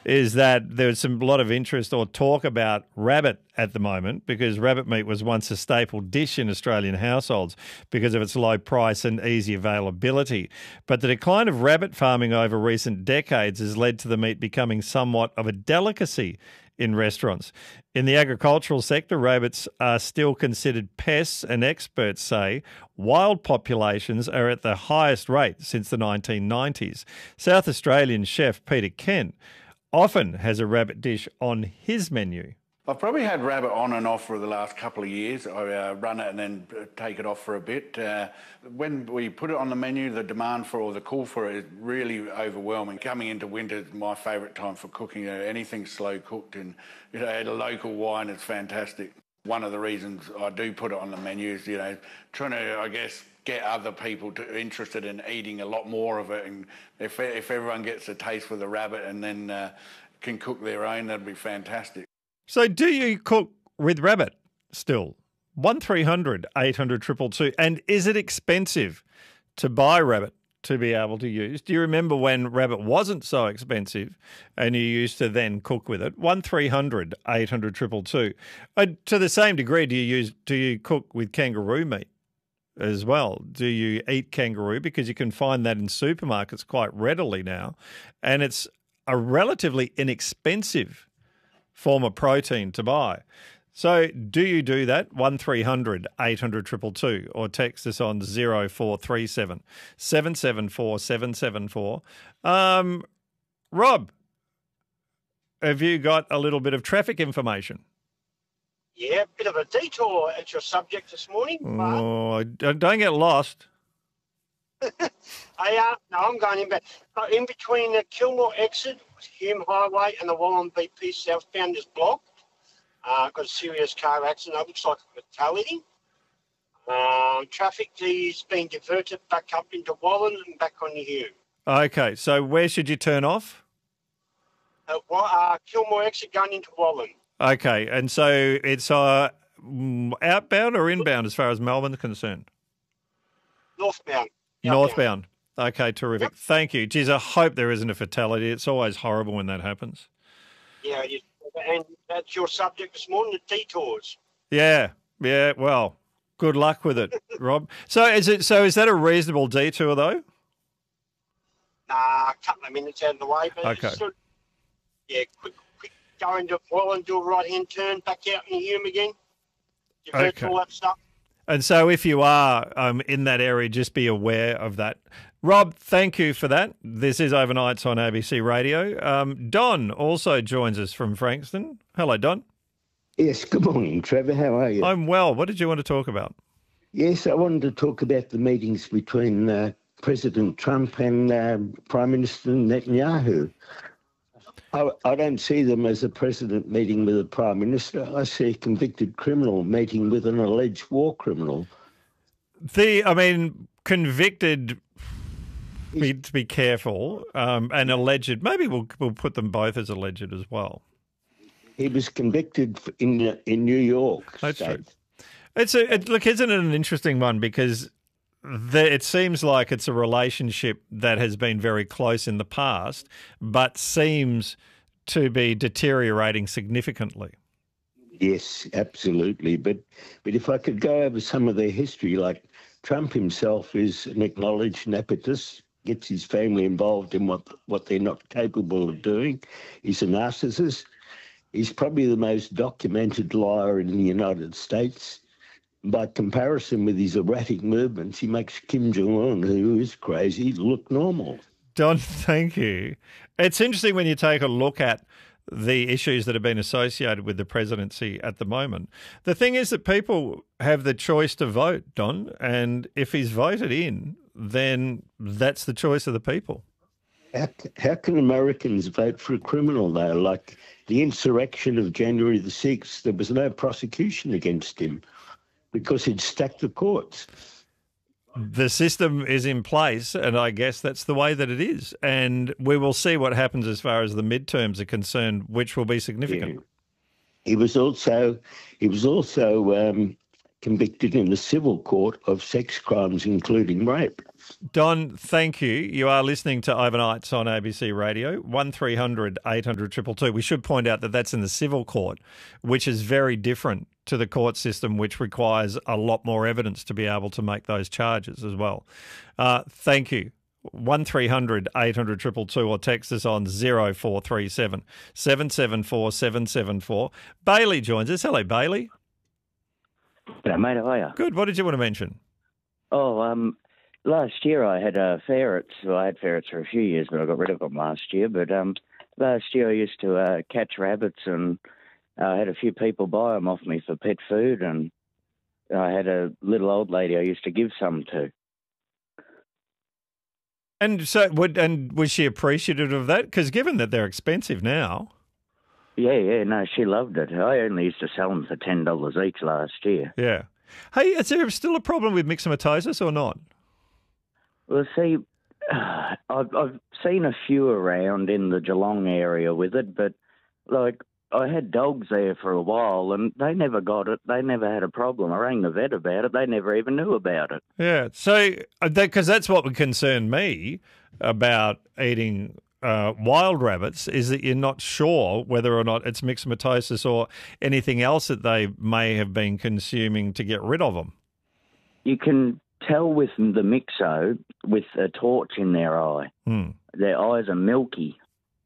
is that there's a lot of interest or talk about rabbit at the moment because rabbit meat was once a staple dish in Australian households because of its low price and easy availability. But the decline of rabbit farming over recent decades has led to the meat becoming somewhat of a delicacy in restaurants. In the agricultural sector, rabbits are still considered pests, and experts say wild populations are at the highest rate since the 1990s. South Australian chef Peter Kent often has a rabbit dish on his menu. I've probably had rabbit on and off for the last couple of years. I run it and then take it off for a bit. When we put it on the menu, the demand for or the call for it is really overwhelming. Coming into winter is my favourite time for cooking. Anything slow cooked and at a local wine is fantastic. One of the reasons I do put it on the menu is, trying to, I guess, get other people interested in eating a lot more of it. And if everyone gets a taste for the rabbit and then can cook their own, that'd be fantastic. So do you cook with rabbit still? 1300 800 222. And is it expensive to buy rabbit to be able to use? Do you remember when rabbit wasn't so expensive and you used to then cook with it? 1300 800 222. To the same degree, do you cook with kangaroo meat as well? Do you eat kangaroo? Because you can find that in supermarkets quite readily now. And it's a relatively inexpensive form of protein to buy. So do you do that? 1300 800 222 or text us on 0437 774 774. Rob, have you got a little bit of traffic information? Yeah, a bit of a detour at your subject this morning, Mark. Oh, don't get lost. No, I'm going in, but in between the Kilmore exit, Hume Highway, and the Wallen BP southbound is blocked. Got a serious car accident. It looks like a fatality. Traffic is being diverted back up into Wallen and back on the Hume. Okay, so where should you turn off? Kilmore exit going into Wallen. Okay, and so it's outbound or inbound as far as Melbourne's concerned? Northbound. Northbound. Okay, terrific. Yep. Thank you. Geez, I hope there isn't a fatality. It's always horrible when that happens. Yeah, and that's your subject this morning, the detours. Yeah. Well, good luck with it, Rob. So is that a reasonable detour though? A couple of minutes out of the way, but okay. Quick go into Wallen, do a right-hand turn, back out in the Hume again. Divert all that stuff. And so if you are in that area, just be aware of that. Rob, thank you for that. This is Overnights on ABC Radio. Don also joins us from Frankston. Hello, Don. Yes, good morning, Trevor. How are you? I'm well. What did you want to talk about? Yes, I wanted to talk about the meetings between President Trump and Prime Minister Netanyahu. I don't see them as a president meeting with a prime minister. I see a convicted criminal meeting with an alleged war criminal. Convicted, to be careful, and alleged. Maybe we'll put them both as alleged as well. He was convicted in New York. That's State. True. Look, isn't it an interesting one because it seems like it's a relationship that has been very close in the past, but seems to be deteriorating significantly. Yes, absolutely. But if I could go over some of their history, like Trump himself is an acknowledged nepotist, gets his family involved in what they're not capable of doing. He's a narcissist. He's probably the most documented liar in the United States. By comparison with his erratic movements, he makes Kim Jong-un, who is crazy, look normal. Don, thank you. It's interesting when you take a look at the issues that have been associated with the presidency at the moment. The thing is that people have the choice to vote, Don, and if he's voted in, then that's the choice of the people. How can Americans vote for a criminal, though? Like the insurrection of January the 6th, there was no prosecution against him, because he'd stacked the courts. The system is in place, and I guess that's the way that it is. And we will see what happens as far as the midterms are concerned, which will be significant. Yeah. He was also convicted in a civil court of sex crimes, including rape. Don, thank you. You are listening to Overnights on ABC Radio, 1300 800 222. We should point out that that's in the civil court, which is very different to the court system, which requires a lot more evidence to be able to make those charges as well. Thank you. 1300 800 222 or text us on 0437 774 774. Bailey joins us. Hello, Bailey. Hello, mate. How are you? Good. What did you want to mention? Last year I had ferrets. Well, I had ferrets for a few years, but I got rid of them last year. But last year I used to catch rabbits, and I had a few people buy them off me for pet food, and I had a little old lady I used to give some to. And so, was she appreciative of that? Because given that they're expensive now. Yeah, no, she loved it. I only used to sell them for $10 each last year. Yeah. Hey, is there still a problem with myxomatosis or not? Well, see, I've seen a few around in the Geelong area with it, but like I had dogs there for a while and they never got it. They never had a problem. I rang the vet about it. They never even knew about it. Yeah. So, because that's what would concern me about eating wild rabbits, is that you're not sure whether or not it's myxomatosis or anything else that they may have been consuming to get rid of them. You can tell with the myxo with a torch in their eye. Their eyes are milky.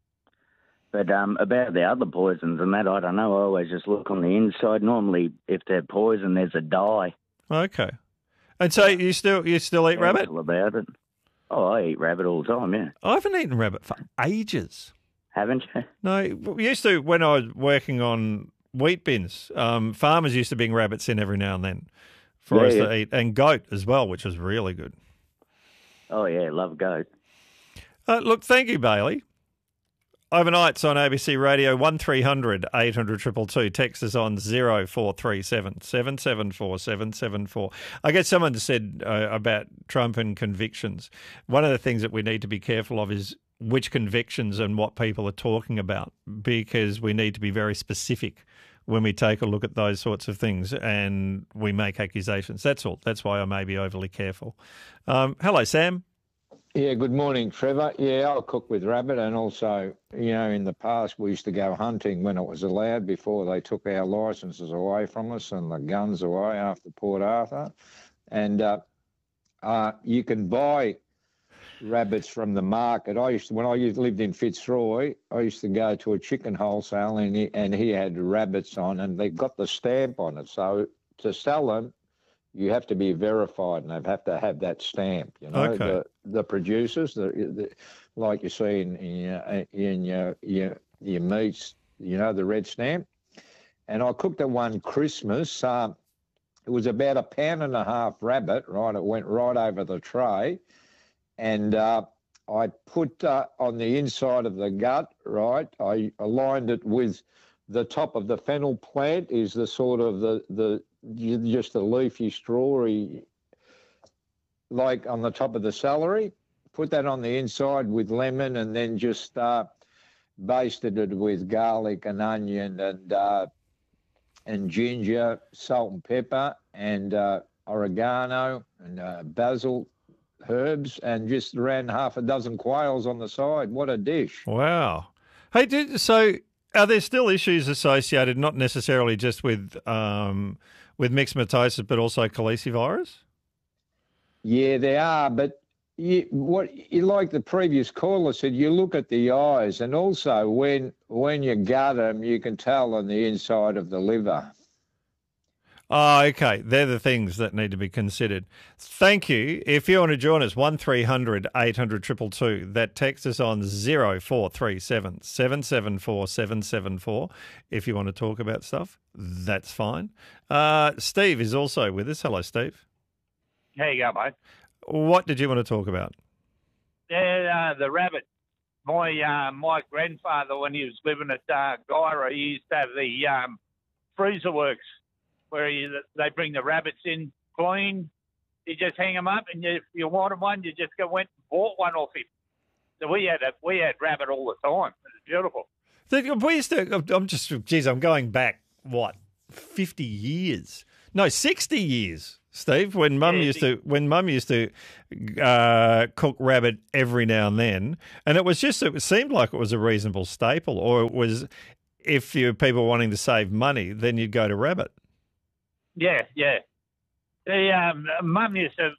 But about the other poisons and that, I don't know. I always just look on the inside. Normally, if they're poison, there's a dye. Okay. And so you still eat rabbit? About it. Oh, I eat rabbit all the time, yeah. I haven't eaten rabbit for ages. Haven't you? No, we used to, when I was working on wheat bins, farmers used to bring rabbits in every now and then for us to eat, and goat as well, which was really good. Oh, yeah, love goat. Look, thank you, Bailey. Overnights on ABC Radio, 1300 800 222. Text us on 0437 774 774. I guess someone said about Trump and convictions. One of the things that we need to be careful of is which convictions and what people are talking about, because we need to be very specific when we take a look at those sorts of things and we make accusations. That's all. That's why I may be overly careful. Hello, Sam. Yeah, good morning, Trevor. Yeah, I'll cook with rabbit, and also, in the past we used to go hunting when it was allowed before they took our licences away from us and the guns away after Port Arthur. And you can buy rabbits from the market. When I lived in Fitzroy, I used to go to a chicken wholesale and he had rabbits on, and they got the stamp on it. So to sell them, you have to be verified, and they have to have that stamp. Okay. The producers, like you see in your meats, the red stamp. And I cooked at one Christmas. It was about 1.5 pounds rabbit. Right, it went right over the tray, and I put on the inside of the gut. Right, I aligned it with the top of the fennel plant. Is the sort of the just a leafy, strawy, like on the top of the celery. Put that on the inside with lemon, and then just basted it with garlic and onion and ginger, salt and pepper, and oregano and basil herbs, and just ran half a dozen quails on the side. What a dish. Wow. Hey, so are there still issues associated, not necessarily just with myxomatosis, but also calicivirus? Yeah, they are. But like the previous caller said, you look at the eyes, and also when you gut them, you can tell on the inside of the liver. Oh, okay. They're the things that need to be considered. Thank you. If you want to join us, 1300 800 222. That text us on 0437 774 774. If you want to talk about stuff, that's fine. Steve is also with us. Hello, Steve. How you go, mate? What did you want to talk about? Yeah, the rabbit. My grandfather, when he was living at Guyra, he used to have the freezer works, where they bring the rabbits in clean. You just hang them up, and if you wanted one, you just went and bought one off him. So we had rabbit all the time. It was beautiful. We used to. I'm going back, 50 years. No, 60 years. Steve, when Mum used to cook rabbit every now and then, and it seemed like it was a reasonable staple, or it was, if you were people wanting to save money, then you'd go to rabbit. Yeah. The Mum used to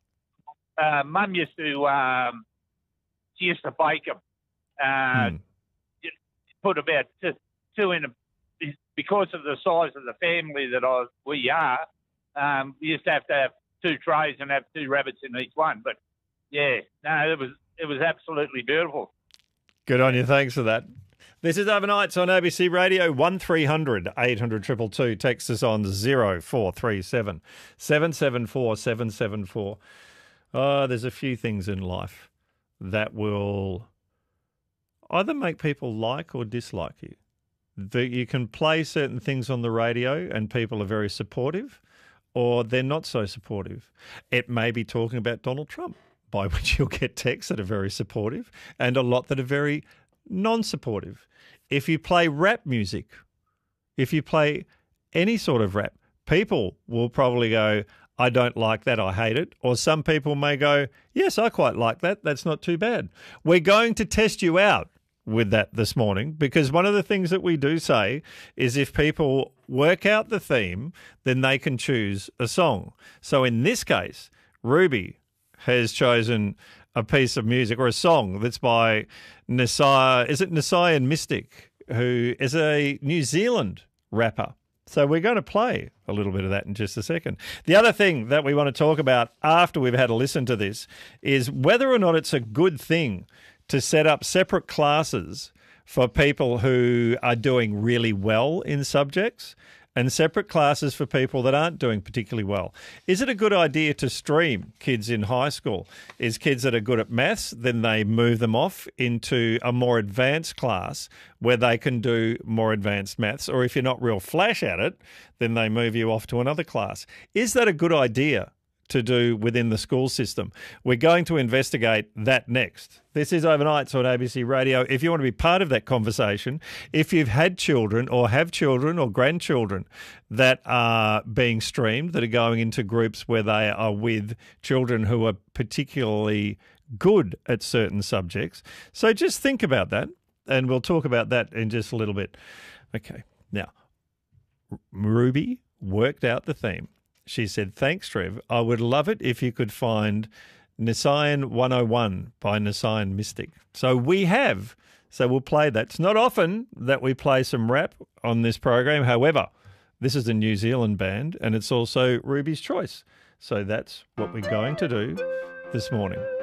she used to bake them. Put about two in because of the size of the family that we are. We used to have 2 trays and have 2 rabbits in each one. But it was absolutely beautiful. Good on you. Thanks for that. This is Overnights on ABC Radio, 1300 800 222. Text us on 0437 774 774. There's a few things in life that will either make people like or dislike you. That you can play certain things on the radio and people are very supportive, or they're not so supportive. It may be talking about Donald Trump, by which you'll get texts that are very supportive and a lot that are very non-supportive. If you play rap music, if you play any sort of rap, people will probably go, I don't like that, I hate it. Or some people may go, yes, I quite like that, that's not too bad. We're going to test you out with that this morning, because one of the things that we do say is if people work out the theme, then they can choose a song. So in this case, Ruby has chosen a piece of music or a song that's by Nasiah Mystic, who is a New Zealand rapper. So we're going to play a little bit of that in just a second. The other thing that we want to talk about after we've had a listen to this is whether or not it's a good thing to set up separate classes for people who are doing really well in subjects and separate classes for people that aren't doing particularly well. Is it a good idea to stream kids in high school? Is kids that are good at maths, then they move them off into a more advanced class where they can do more advanced maths? Or if you're not real flash at it, then they move you off to another class. Is that a good idea to do within the school system? We're going to investigate that next. This is Overnights on ABC Radio. If you want to be part of that conversation, if you've had children or have children or grandchildren that are being streamed, that are going into groups where they are with children who are particularly good at certain subjects. So just think about that, and we'll talk about that in just a little bit. Okay, now, Ruby worked out the theme. She said, thanks, Trev. I would love it if you could find Nasiah 101 by Nasiah Mystic. So we have. So we'll play that. It's not often that we play some rap on this program. However, this is a New Zealand band and it's also Ruby's choice. So that's what we're going to do this morning.